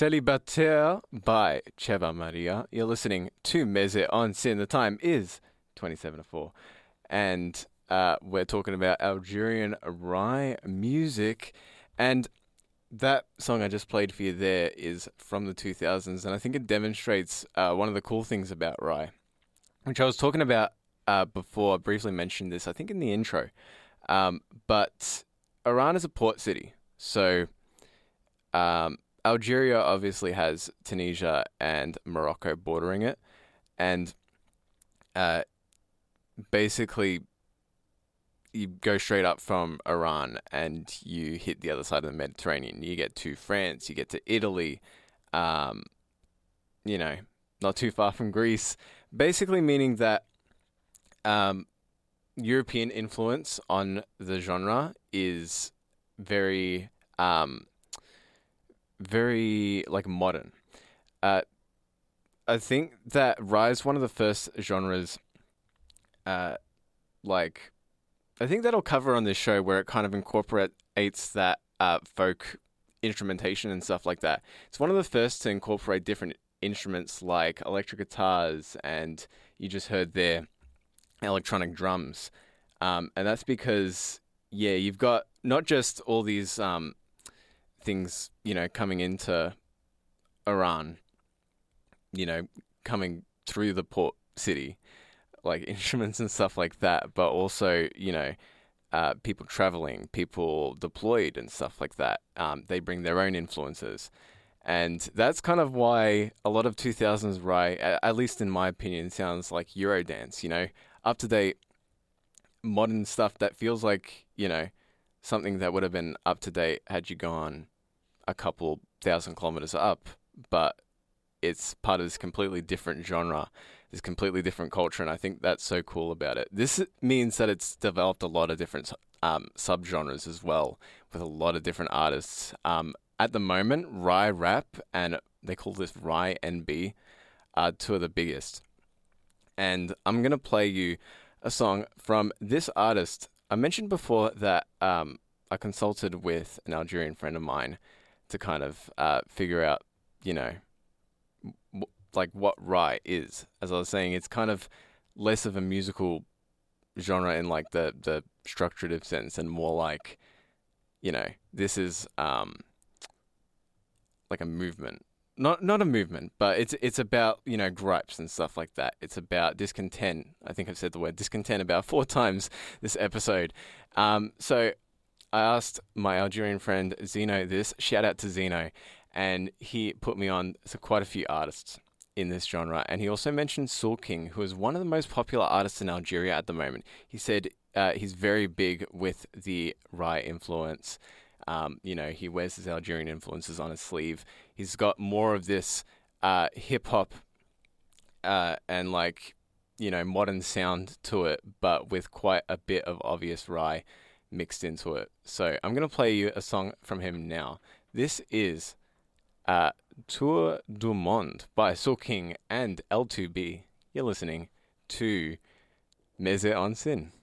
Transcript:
Célibataire by Cheva Maria. You're listening to Meze on Sin. The time is 27 to 4. And we're talking about Algerian Rai music. And that song I just played for you there is from the 2000s. And I think it demonstrates one of the cool things about Rai, which I was talking about before. I briefly mentioned this, I think, in the intro. But Oran is a port city. So Algeria obviously has Tunisia and Morocco bordering it. And basically, you go straight up from Iran and you hit the other side of the Mediterranean. You get to France, you get to Italy, not too far from Greece. Basically meaning that European influence on the genre is very modern. I think that Rai is one of the first genres, I think that'll cover on this show, where it kind of incorporates that folk instrumentation and stuff like that. It's one of the first to incorporate different instruments like electric guitars, and you just heard there electronic drums. And that's because, you've got not just all these things, coming into Iran, coming through the port city, like instruments and stuff like that, but also, people traveling, people deployed and stuff like that. They bring their own influences. And that's kind of why a lot of 2000s Rai, at least in my opinion, sounds like Eurodance, up-to-date modern stuff that feels like, something that would have been up-to-date had you gone a couple thousand kilometers up, but it's part of this completely different genre, this completely different culture, and I think that's so cool about it. This means that it's developed a lot of different subgenres as well, with a lot of different artists. At the moment, Rai Rap, and they call this Rai NB, are two of the biggest. And I'm going to play you a song from this artist. I mentioned before that I consulted with an Algerian friend of mine to kind of figure out, what Rai is. As I was saying, it's kind of less of a musical genre in like the structurative sense, and more like, this is like a movement. Not a movement, but it's about, gripes and stuff like that. It's about discontent. I think I've said the word discontent about 4 times this episode. So I asked my Algerian friend Zeno this. Shout out to Zeno. And he put me on to quite a few artists in this genre. And he also mentioned Soul King, who is one of the most popular artists in Algeria at the moment. He said he's very big with the Rai influence. He wears his Algerian influences on his sleeve. He's got more of this hip-hop and modern sound to it, but with quite a bit of obvious Rai mixed into it. So I'm going to play you a song from him now. This is Tour du Monde by Soul King and L2B. You're listening to Meze on Sin.